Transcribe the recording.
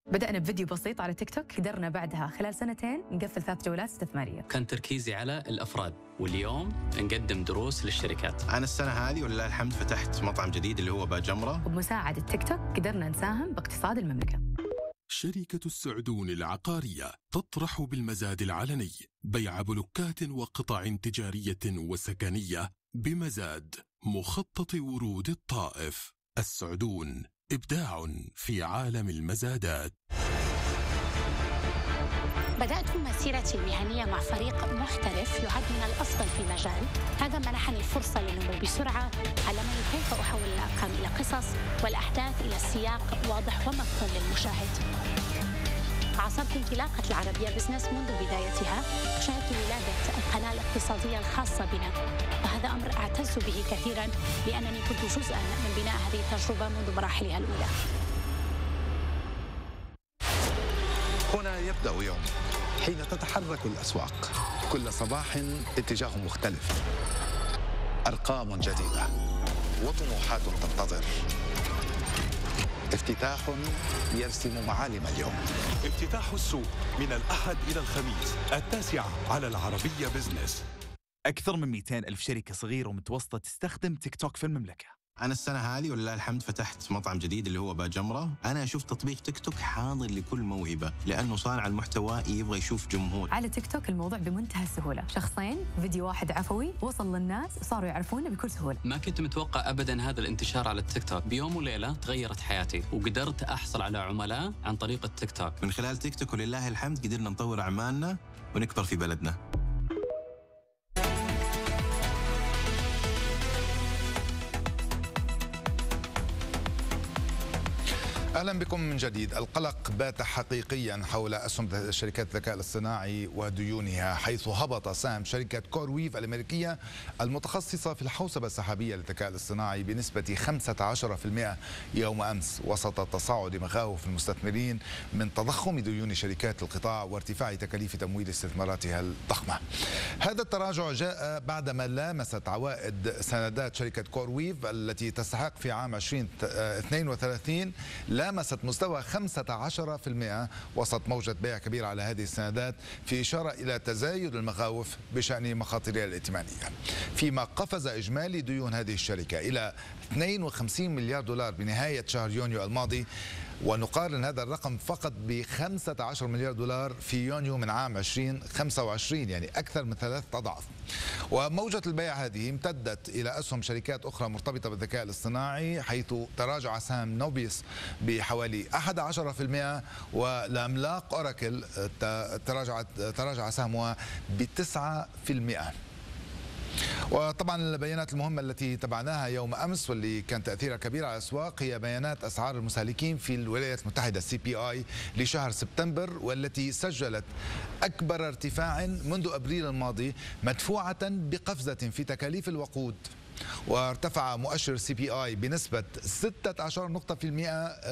بدأنا بفيديو بسيط على تيك توك، قدرنا بعدها خلال 2 نقفل 3 جولات استثمارية. كان تركيزي على الأفراد، واليوم نقدم دروس للشركات. أنا السنة هذه ولله الحمد فتحت مطعم جديد اللي هو باجمرة. وبمساعدة تيك توك قدرنا نساهم باقتصاد المملكة. شركة السعدون العقارية تطرح بالمزاد العلني بيع بلوكات وقطع تجارية وسكنية بمزاد مخطط ورود الطائف. السعدون، إبداع في عالم المزادات. بدأت مسيرتي المهنية مع فريق محترف يعد من الأفضل في المجال. هذا منحني الفرصة للنمو بسرعة، علمني كيف أحول الأرقام إلى قصص والأحداث إلى سياق واضح ومفهوم للمشاهد. عاصرت انطلاقة العربية بزنس منذ بدايتها، شاهدت ولادة القناة الاقتصادية الخاصة بنا، وهذا أمر أعتز به كثيرا لأنني كنت جزءا من بناء هذه التجربة منذ مراحلها الأولى. هنا يبدأ يوم حين تتحرك الأسواق، كل صباح اتجاه مختلف، أرقام جديدة وطموحات تنتظر، افتتاح يرسم معالم اليوم. افتتاح السوق من الأحد إلى الخميس 9 على العربية بزنس. أكثر من 200 ألف شركة صغيرة ومتوسطة تستخدم تيك توك في المملكة. أنا السنة هذه ولله الحمد فتحت مطعم جديد اللي هو باجمرة. أنا أشوف تطبيق تيك توك حاضر لكل موهبة، لأنه صانع المحتوى يبغى يشوف جمهور. على تيك توك الموضوع بمنتهى السهولة، شخصين، فيديو واحد عفوي، وصل للناس وصاروا يعرفونا بكل سهولة. ما كنت متوقع أبدا هذا الانتشار على التيك توك. بيوم وليلة تغيرت حياتي، وقدرت أحصل على عملاء عن طريق التيك توك. من خلال تيك توك ولله الحمد قدرنا نطور أعمالنا ونكبر في بلدنا. أهلا بكم من جديد. القلق بات حقيقيا حول أسهم شركات الذكاء الاصطناعي وديونها، حيث هبط سهم شركة كورويف الأمريكية المتخصصة في الحوسبة السحابية للذكاء الاصطناعي بنسبة 15% يوم أمس، وسط تصاعد مخاوف المستثمرين من تضخم ديون شركات القطاع وارتفاع تكاليف تمويل استثماراتها الضخمة. هذا التراجع جاء بعدما لامست عوائد سندات شركة كورويف التي تستحق في عام 2032 لامست مستوى 15% وسط موجة بيع كبيرة على هذه السندات، في إشارة إلى تزايد المخاوف بشأن مخاطرها الائتمانية. فيما قفز إجمالي ديون هذه الشركة إلى 52 مليار دولار بنهاية شهر يونيو الماضي، ونقارن هذا الرقم فقط ب 15 مليار دولار في يونيو من عام 2025، يعني أكثر من 3 أضعاف. وموجة البيع هذه امتدت إلى أسهم شركات أخرى مرتبطة بالذكاء الاصطناعي، حيث تراجع سهم نوبيس بحوالي 11%، والعملاق أوراكل تراجع سهمها ب9%. وطبعا البيانات المهمة التي تبعناها يوم أمس واللي كان تأثيرها كبير على الأسواق هي بيانات أسعار المستهلكين في الولايات المتحدة CPI لشهر سبتمبر، والتي سجلت أكبر ارتفاع منذ أبريل الماضي، مدفوعة بقفزة في تكاليف الوقود، وارتفع مؤشر CPI بنسبة 16 نقطة في المئة